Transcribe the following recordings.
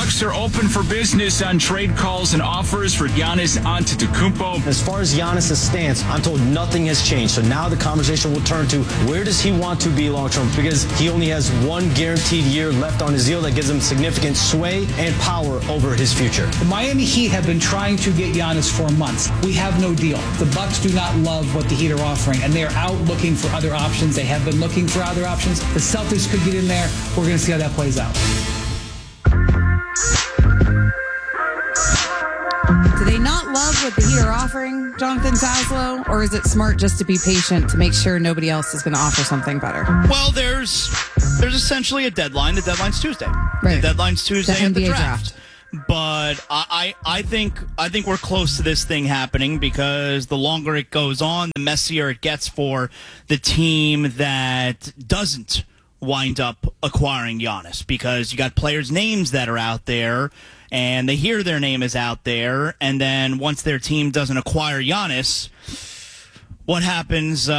Bucks are open for business on trade calls and offers for Giannis Antetokounmpo. As far as Giannis' stance, I'm told nothing has changed. So now the conversation will turn to where does he want to be long-term? Because he only has one guaranteed year left on his deal that gives him significant sway and power over his future. The Miami Heat have been trying to get Giannis for months. We have no deal. The Bucks do not love what the Heat are offering, and they are out looking for other options. They have been looking for other options. The Celtics could get in there. We're going to see how that plays out. Do they not love what the Heat are offering, Jonathan Saslow? Or is it smart just to be patient to make sure nobody else is going to offer something better? Well, there's essentially a deadline. The deadline's Tuesday. Right. The deadline's Tuesday at the NBA draft. But I think we're close to this thing happening because the longer it goes on, the messier it gets for the team that doesn't wind up acquiring Giannis, because you got players' names that are out there and they hear their name is out there, and then once their team doesn't acquire Giannis, what happens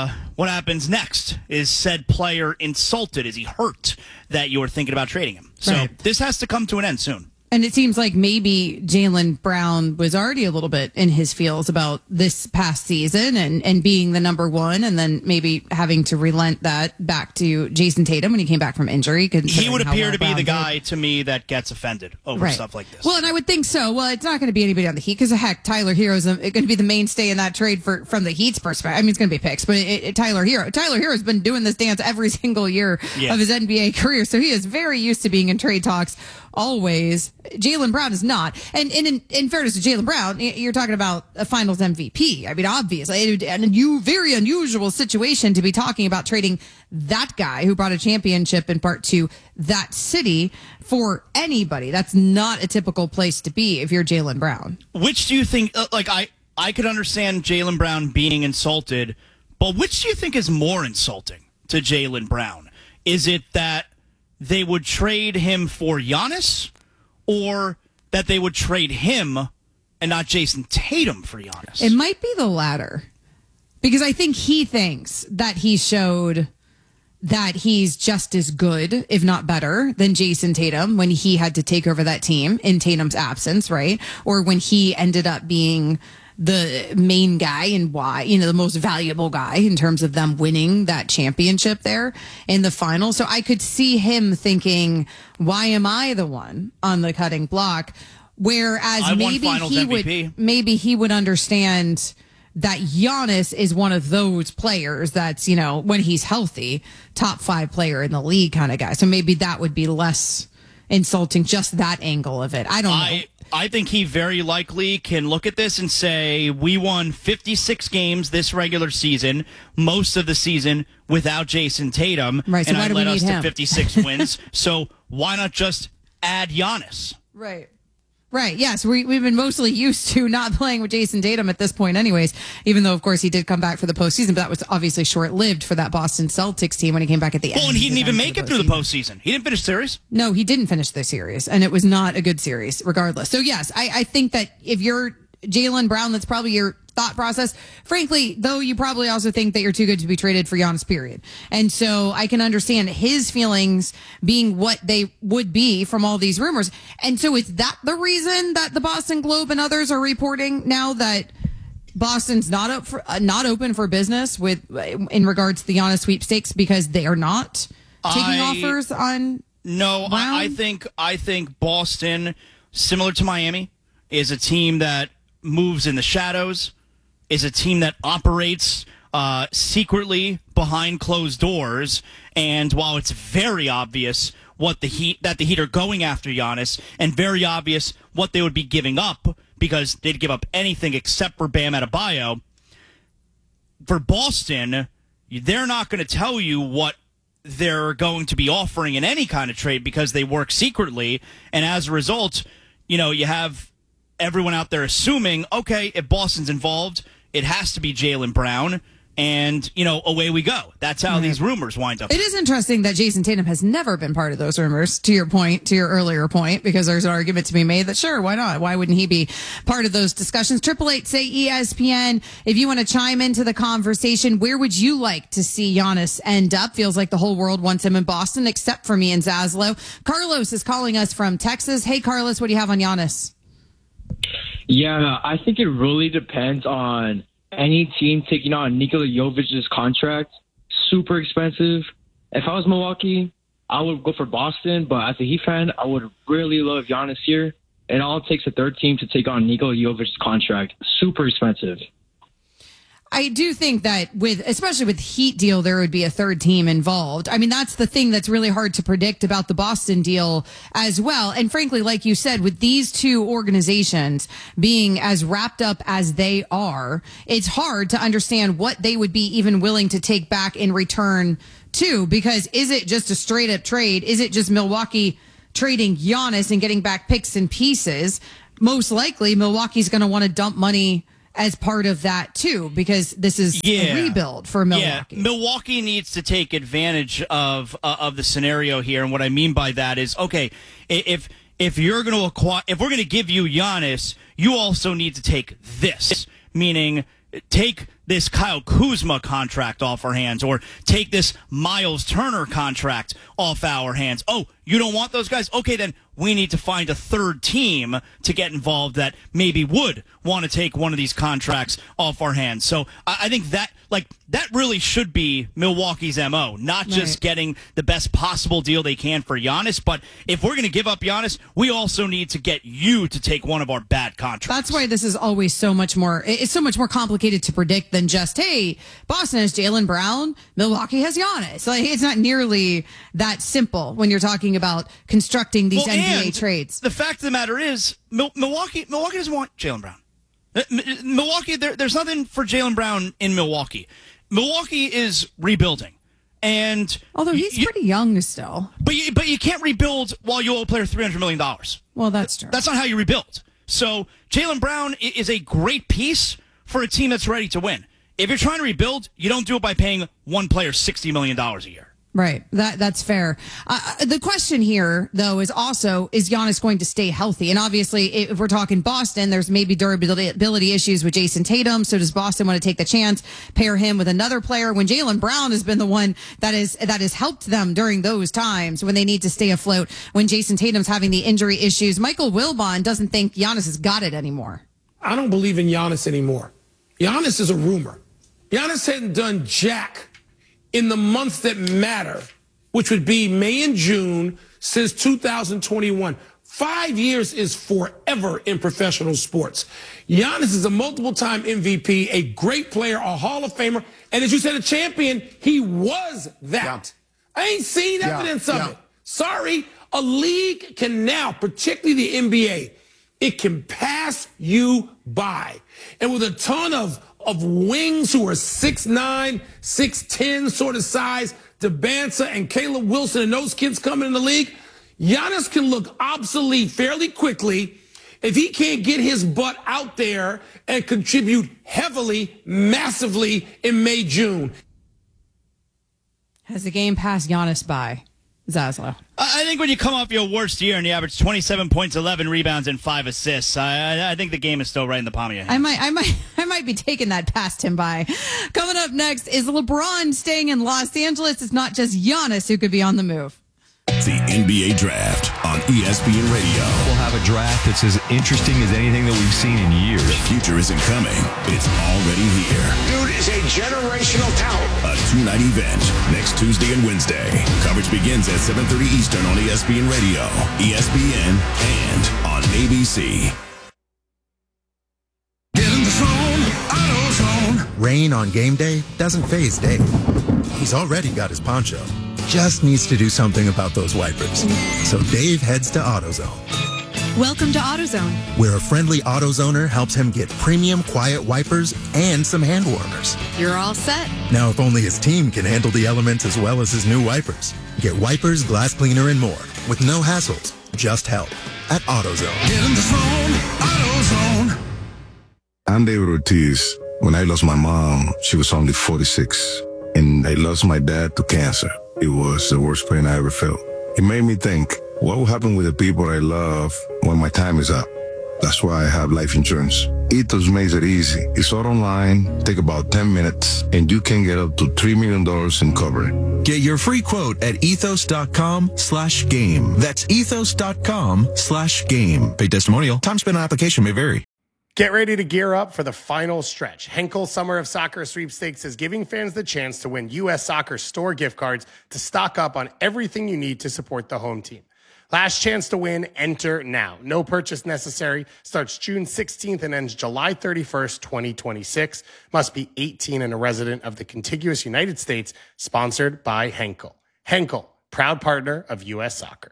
next? Is said player insulted? Is he hurt that you're thinking about trading him? So This has to come to an end soon. And it seems like maybe Jaylen Brown was already a little bit in his feels about this past season and being the number one, and then maybe having to relent that back to Jason Tatum when he came back from injury. He would appear to be the guy to me that gets offended over stuff like this. Well, and I would think so. Well, it's not going to be anybody on the Heat because, heck, Tyler Hero's going to be the mainstay in that trade from the Heat's perspective. I mean, it's going to be picks, but Tyler Hero's been doing this dance every single year of his NBA career, so he is very used to being in trade talks. Always. Jaylen Brown is not. And in fairness to Jaylen Brown, you're talking about a finals MVP. I mean, obviously, a very unusual situation to be talking about trading that guy who brought a championship in part to that city for anybody. That's not a typical place to be if you're Jaylen Brown. Which do you think, I could understand Jaylen Brown being insulted, but which do you think is more insulting to Jaylen Brown? Is it that they would trade him for Giannis, or that they would trade him and not Jason Tatum for Giannis? It might be the latter, because I think he thinks that he showed that he's just as good, if not better, than Jason Tatum when he had to take over that team in Tatum's absence, right? Or when he ended up being the main guy and the most valuable guy in terms of them winning that championship there in the final. So I could see him thinking, why am I the one on the cutting block? Whereas maybe he would understand that Giannis is one of those players that's, when he's healthy, top 5 player in the league kind of guy. So maybe that would be less insulting, just that angle of it. I don't know. I think he very likely can look at this and say, we won 56 games this regular season, most of the season without Jason Tatum, right, so and why I do we led us need to him? 56 wins, so why not just add Giannis? Right, yes. We've been mostly used to not playing with Jason Tatum at this point anyways, even though, of course, he did come back for the postseason, but that was obviously short-lived for that Boston Celtics team when he came back at the end. Well, and he didn't even make it through the postseason. He didn't finish the series. No, he didn't finish the series, and it was not a good series, regardless. So, yes, I think that if you're Jaylen Brown, that's probably your thought process. Frankly, though, you probably also think that you're too good to be traded for Giannis, period. And so I can understand his feelings being what they would be from all these rumors. And so is that the reason that the Boston Globe and others are reporting now that Boston's not open for business in regards to the Giannis sweepstakes, because they are not taking offers on No, Brown? I think Boston, similar to Miami, is a team that moves in the shadows, is a team that operates secretly behind closed doors. And while it's very obvious that the Heat are going after Giannis, and very obvious what they would be giving up, because they'd give up anything except for Bam Adebayo, for Boston, they're not going to tell you what they're going to be offering in any kind of trade because they work secretly. And as a result, you have everyone out there assuming, okay, if Boston's involved, it has to be Jaylen Brown. and, away we go. That's how these rumors wind up. It is interesting that Jason Tatum has never been part of those rumors, to your earlier point, because there's an argument to be made that, sure, why not? Why wouldn't he be part of those discussions? 888 say ESPN. If you want to chime into the conversation, where would you like to see Giannis end up? Feels like the whole world wants him in Boston, except for me and Zaslow. Carlos is calling us from Texas. Hey, Carlos, what do you have on Giannis? Yeah, I think it really depends on any team taking on Nikola Jovic's contract. Super expensive. If I was Milwaukee, I would go for Boston, but as a Heat fan, I would really love Giannis here. It all takes a third team to take on Nikola Jovic's contract. Super expensive. I do think that especially with Heat deal, there would be a third team involved. I mean, that's the thing that's really hard to predict about the Boston deal as well. And frankly, like you said, with these two organizations being as wrapped up as they are, it's hard to understand what they would be even willing to take back in return too, because is it just a straight up trade? Is it just Milwaukee trading Giannis and getting back picks and pieces? Most likely Milwaukee's going to want to dump money as part of that too, because this is a rebuild for Milwaukee. Yeah. Milwaukee needs to take advantage of the scenario here, and what I mean by that is, okay, if you're going to acquire, if we're going to give you Giannis, you also need to take this, meaning take this Kyle Kuzma contract off our hands, or take this Miles Turner contract off our hands. Oh, you don't want those guys? Okay, then we need to find a third team to get involved that maybe would want to take one of these contracts off our hands. So I think that really should be Milwaukee's MO, not just getting the best possible deal they can for Giannis, but if we're going to give up Giannis, we also need to get you to take one of our bad contracts. That's why this is always so much more complicated to predict than just, hey, Boston has Jaylen Brown, Milwaukee has Giannis. Like, it's not nearly that simple when you're talking about constructing these NBA trades. The fact of the matter is, Milwaukee doesn't want Jaylen Brown. Milwaukee, there's nothing for Jaylen Brown in Milwaukee. Milwaukee is rebuilding, and although he's pretty young still, but you can't rebuild while you owe a player $300 million. Well, that's true. That's not how you rebuild. So Jaylen Brown is a great piece for a team that's ready to win. If you're trying to rebuild, you don't do it by paying one player $60 million a year. Right. That's fair. The question here, though, is also, is Giannis going to stay healthy? And obviously, if we're talking Boston, there's maybe durability issues with Jason Tatum. So does Boston want to take the chance, pair him with another player when Jaylen Brown has been the one that has helped them during those times when they need to stay afloat, when Jason Tatum's having the injury issues? Michael Wilbon doesn't think Giannis has got it anymore. I don't believe in Giannis anymore. Giannis is a rumor. Giannis hadn't done jack in the months that matter, which would be May and June, since 2021. 5 years is forever in professional sports. Giannis is a multiple-time MVP, a great player, a Hall of Famer, and as you said, a champion. He was that. Yeah. I ain't seen evidence of it. Sorry, a league can now, particularly the NBA, it can pass you by. And with a ton of wings who are 6'9", 6'10" sort of size, DeBanza and Caleb Wilson and those kids coming in the league, Giannis can look obsolete fairly quickly if he can't get his butt out there and contribute heavily, massively in May, June. Has the game passed Giannis by, Zaslow? I think when you come off your worst year and you average 27 points, 11 rebounds, and 5 assists, I think the game is still right in the palm of your hand. I might be taking that past him by. Coming up next, is LeBron staying in Los Angeles? It's not just Giannis who could be on the move. The NBA Draft on ESPN Radio. We'll have a draft that's as interesting as anything that we've seen in years. The future isn't coming. It's already here. Dude is a generational talent. A two-night event next Tuesday and Wednesday. Coverage begins at 7:30 Eastern on ESPN Radio, ESPN, and on ABC. Get in the zone, AutoZone. Rain on game day doesn't faze Dave. He's already got his poncho. Just needs to do something about those wipers. So Dave heads to AutoZone. Welcome to AutoZone, where a friendly AutoZoner helps him get premium quiet wipers and some hand warmers. You're all set. Now, if only his team can handle the elements as well as his new wipers. Get wipers, glass cleaner, and more with no hassles, just help at AutoZone. Get in the zone, AutoZone. Andy Ortiz When I lost my mom, she was only 46. And I lost my dad to cancer. It was the worst pain I ever felt. It made me think, what will happen with the people I love when my time is up? That's why I have life insurance. Ethos makes it easy. It's all online, take about 10 minutes, and you can get up to $3 million in coverage. Get your free quote at ethos.com/game. That's ethos.com/game. Pay testimonial. Time spent on application may vary. Get ready to gear up for the final stretch. Henkel Summer of Soccer Sweepstakes is giving fans the chance to win U.S. Soccer store gift cards to stock up on everything you need to support the home team. Last chance to win, enter now. No purchase necessary. Starts June 16th and ends July 31st, 2026. Must be 18 and a resident of the contiguous United States. Sponsored by Henkel. Henkel, proud partner of U.S. Soccer.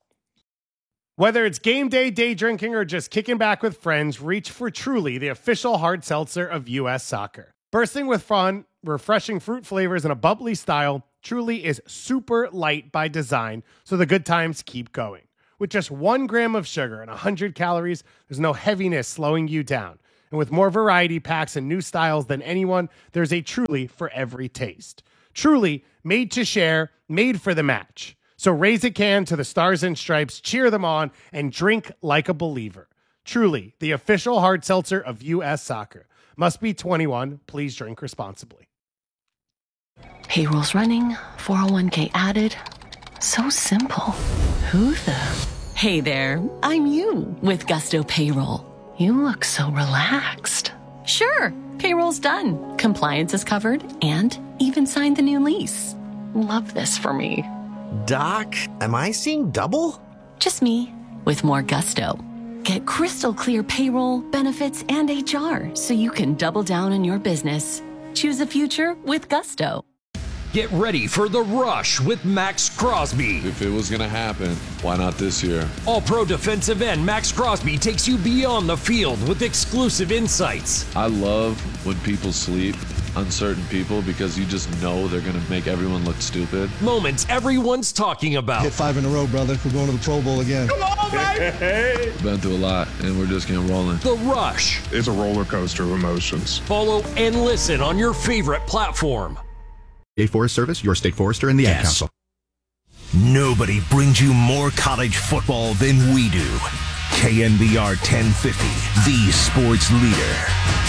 Whether it's game day, day drinking, or just kicking back with friends, reach for Truly, the official hard seltzer of U.S. Soccer. Bursting with fun, refreshing fruit flavors, and a bubbly style, Truly is super light by design, so the good times keep going. With just 1 gram of sugar and 100 calories, there's no heaviness slowing you down. And with more variety packs and new styles than anyone, there's a Truly for every taste. Truly, made to share, made for the match. So raise a can to the Stars and Stripes, cheer them on, and drink like a believer. Truly, the official hard seltzer of U.S. Soccer. Must be 21. Please drink responsibly. Payroll's running, 401k added. So simple. Who the? Hey there, I'm you with Gusto Payroll. You look so relaxed. Sure, payroll's done. Compliance is covered and even signed the new lease. Love this for me. Doc, am I seeing double? Just me with more gusto. Get crystal clear payroll, benefits, and HR so you can double down on your business. Choose a future with Gusto. Get ready for the rush with Max Crosby. If it was going to happen, why not this year? All-pro defensive end Max Crosby takes you beyond the field with exclusive insights. I love when people sleep on certain people because you just know they're going to make everyone look stupid. Moments everyone's talking about. Hit 5 in a row, brother. We're going to the Pro Bowl again. Come on, baby! Been through a lot, and we're just getting rolling. The Rush. It's a roller coaster of emotions. Follow and listen on your favorite platform. State Forest Service, your state forester, and the Ad Council. Nobody brings you more college football than we do. KNBR 1050, the sports leader.